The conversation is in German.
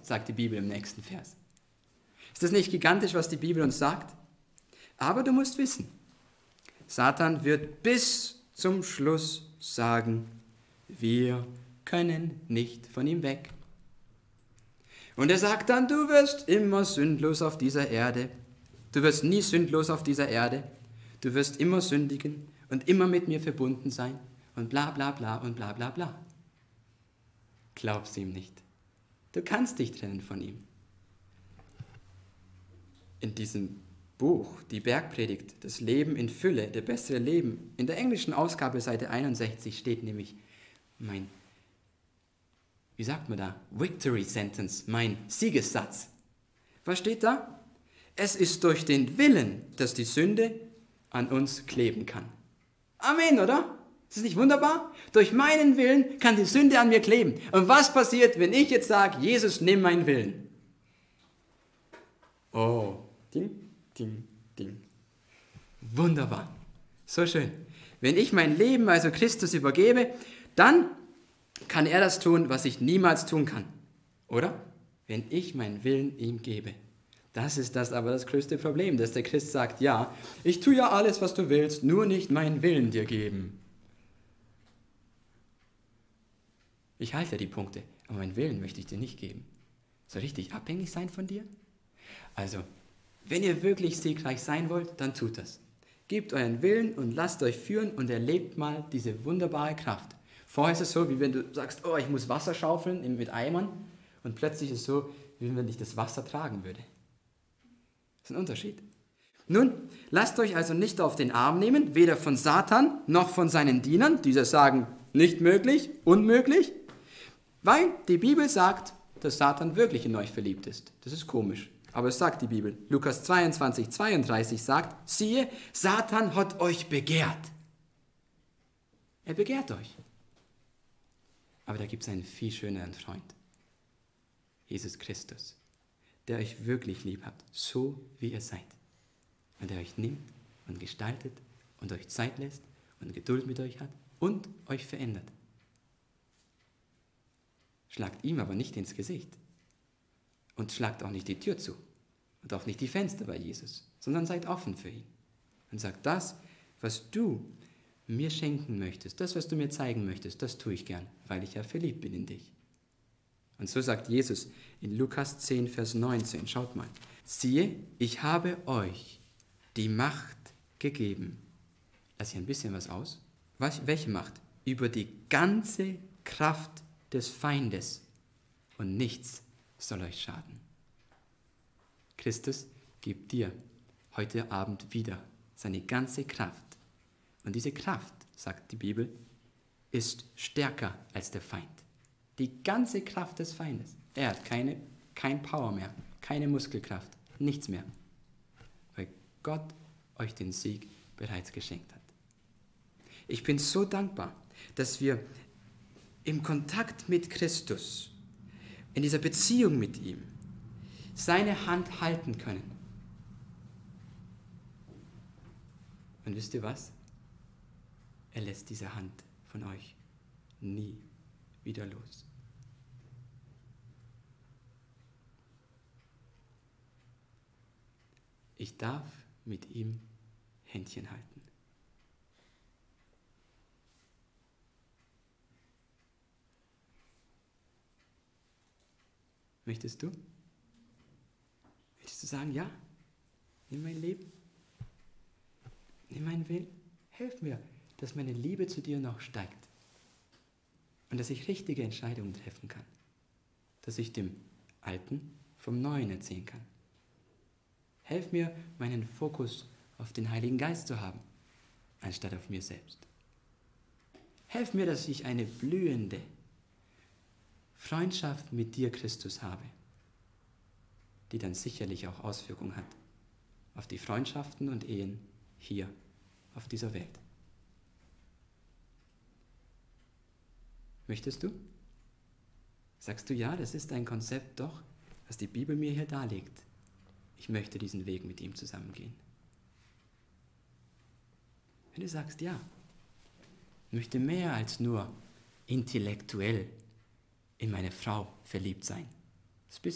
sagt die Bibel im nächsten Vers. Ist das nicht gigantisch, was die Bibel uns sagt? Aber du musst wissen, Satan wird bis zum Schluss sagen, wir können nicht von ihm weg. Und er sagt dann, du wirst immer sündlos auf dieser Erde. Du wirst nie sündlos auf dieser Erde. Du wirst immer sündigen und immer mit mir verbunden sein und bla bla bla und bla bla bla. Glaub's ihm nicht. Du kannst dich trennen von ihm. In diesem Buch, die Bergpredigt, das Leben in Fülle, der bessere Leben, in der englischen Ausgabe Seite 61 steht nämlich wie sagt man da? Victory Sentence, mein Siegessatz. Was steht da? Es ist durch den Willen, dass die Sünde an uns kleben kann. Amen, oder? Ist das nicht wunderbar? Durch meinen Willen kann die Sünde an mir kleben. Und was passiert, wenn ich jetzt sage, Jesus, nimm meinen Willen? Oh, ding, ding, ding. Wunderbar. So schön. Wenn ich mein Leben also Christus übergebe, dann kann er das tun, was ich niemals tun kann. Oder? Wenn ich meinen Willen ihm gebe. Das ist aber das größte Problem, dass der Christ sagt, ja, ich tue ja alles, was du willst, nur nicht meinen Willen dir geben. Ich halte die Punkte, aber meinen Willen möchte ich dir nicht geben. Soll richtig abhängig sein von dir? Also, wenn ihr wirklich siegreich sein wollt, dann tut das. Gebt euren Willen und lasst euch führen und erlebt mal diese wunderbare Kraft. Vorher ist es so, wie wenn du sagst, oh, ich muss Wasser schaufeln mit Eimern und plötzlich ist es so, wie wenn ich das Wasser tragen würde. Das ist ein Unterschied. Nun, lasst euch also nicht auf den Arm nehmen, weder von Satan noch von seinen Dienern, die sagen, nicht möglich, unmöglich, weil die Bibel sagt, dass Satan wirklich in euch verliebt ist. Das ist komisch, aber es sagt die Bibel. Lukas 22, 32 sagt, siehe, Satan hat euch begehrt. Er begehrt euch. Aber da gibt es einen viel schöneren Freund, Jesus Christus, der euch wirklich lieb hat, so wie ihr seid. Und der euch nimmt und gestaltet und euch Zeit lässt und Geduld mit euch hat und euch verändert. Schlagt ihm aber nicht ins Gesicht und schlagt auch nicht die Tür zu und auch nicht die Fenster bei Jesus, sondern seid offen für ihn und sagt, das, was du mir schenken möchtest, das, was du mir zeigen möchtest, das tue ich gern, weil ich ja verliebt bin in dich. Und so sagt Jesus in Lukas 10, Vers 19, schaut mal, siehe, ich habe euch die Macht gegeben. Lass ich ein bisschen was aus. Welche Macht? Über die ganze Kraft des Feindes und nichts soll euch schaden. Christus gibt dir heute Abend wieder seine ganze Kraft. Und diese Kraft, sagt die Bibel, ist stärker als der Feind. Die ganze Kraft des Feindes. Er hat kein Power mehr, keine Muskelkraft, nichts mehr. Weil Gott euch den Sieg bereits geschenkt hat. Ich bin so dankbar, dass wir im Kontakt mit Christus, in dieser Beziehung mit ihm, seine Hand halten können. Und wisst ihr was? Er lässt diese Hand von euch nie wieder los. Ich darf mit ihm Händchen halten. Möchtest du? Möchtest du sagen, ja, nimm mein Leben, nimm meinen Willen, hilf mir, dass meine Liebe zu dir noch steigt und dass ich richtige Entscheidungen treffen kann, dass ich dem Alten vom Neuen erzählen kann. Helf mir, meinen Fokus auf den Heiligen Geist zu haben, anstatt auf mir selbst. Helf mir, dass ich eine blühende Freundschaft mit dir, Christus, habe, die dann sicherlich auch Auswirkungen hat auf die Freundschaften und Ehen hier auf dieser Welt. Möchtest du? Sagst du, ja, das ist ein Konzept doch, was die Bibel mir hier darlegt. Ich möchte diesen Weg mit ihm zusammengehen. Wenn du sagst, ja, ich möchte mehr als nur intellektuell in meine Frau verliebt sein. Das